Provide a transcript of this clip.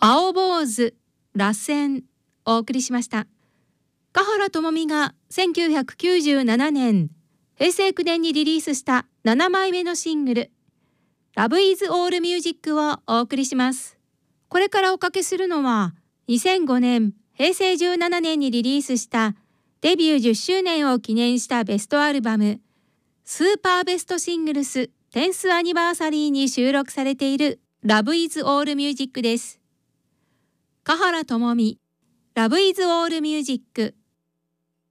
青坊主、螺旋お送りしました。華原朋美が1997年、平成9年にリリースした7枚目のシングル、Love is All Music をお送りします。これからおかけするのは、2005年、平成17年にリリースしたデビュー10周年を記念したベストアルバム、スーパーベストシングルス 10th アニバーサリーに収録されている Love is All Music です。華原朋美、Love is All Music。